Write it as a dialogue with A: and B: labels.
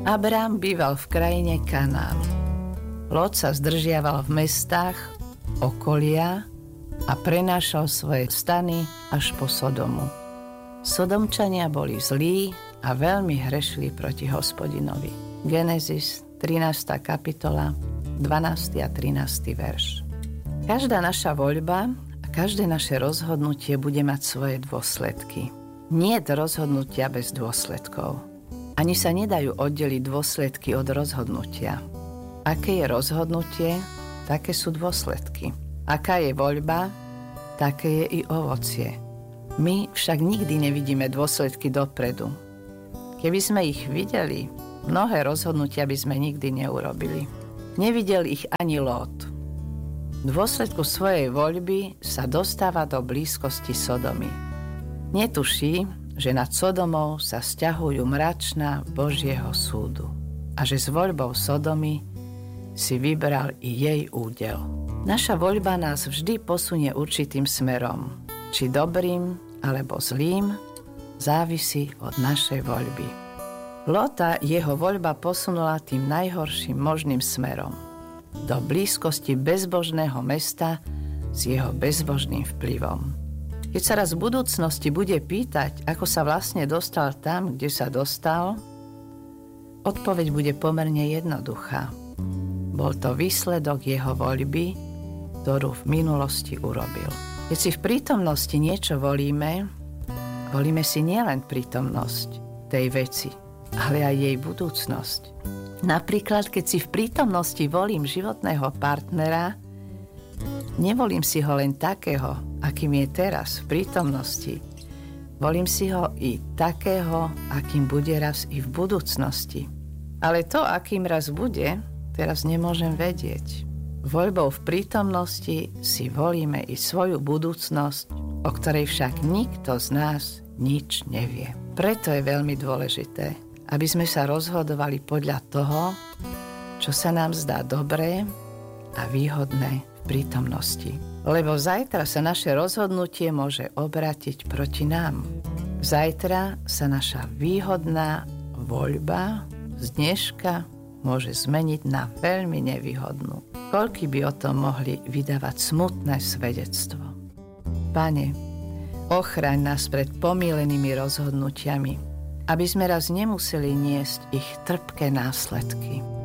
A: Abrám býval v krajine Kanán. Lót sa zdržiaval v mestách okolia a prenášal svoje stany až po Sodomu. Sodomčania boli zlí a veľmi hrešili proti Hospodinovi. Genesis 13. kapitola, 12. a 13. verš. Každá naša voľba a každé naše rozhodnutie bude mať svoje dôsledky. Niet rozhodnutia bez dôsledkov. Ani sa nedajú oddeliť dôsledky od rozhodnutia. Aké je rozhodnutie, také sú dôsledky. Aká je voľba, také je i ovocie. My však nikdy nevidíme dôsledky dopredu. Keby sme ich videli, mnohé rozhodnutia by sme nikdy neurobili. Nevidel ich ani Lót. V dôsledku svojej voľby sa dostáva do blízkosti Sodomy. Netuší, že nad Sodomou sa sťahujú mračná Božieho súdu a že s voľbou Sodomy si vybral i jej údel. Naša voľba nás vždy posunie určitým smerom. Či dobrým alebo zlým, závisí od našej voľby. Lóta jeho voľba posunula tým najhorším možným smerom. Do blízkosti bezbožného mesta s jeho bezbožným vplyvom. Keď sa raz v budúcnosti bude pýtať, ako sa vlastne dostal tam, kde sa dostal, odpoveď bude pomerne jednoduchá. Bol to výsledok jeho voľby, ktorú v minulosti urobil. Keď si v prítomnosti niečo volíme, volíme si nielen prítomnosť tej veci, ale aj jej budúcnosť. Napríklad, keď si v prítomnosti volím životného partnera, nevolím si ho len takého, akým je teraz v prítomnosti. Volím si ho i takého, akým bude raz i v budúcnosti. Ale to, akým raz bude, teraz nemôžem vedieť. Voľbou v prítomnosti si volíme i svoju budúcnosť, o ktorej však nikto z nás nič nevie. Preto je veľmi dôležité, aby sme sa rozhodovali podľa toho, čo sa nám zdá dobré a výhodné v prítomnosti. Lebo zajtra sa naše rozhodnutie môže obrátiť proti nám. Zajtra sa naša výhodná voľba z dneška môže zmeniť na veľmi nevýhodnú. Koľky by o tom mohli vydávať smutné svedectvo. Pane, ochraň nás pred pomýlenými rozhodnutiami, aby sme raz nemuseli niesť ich trpké následky.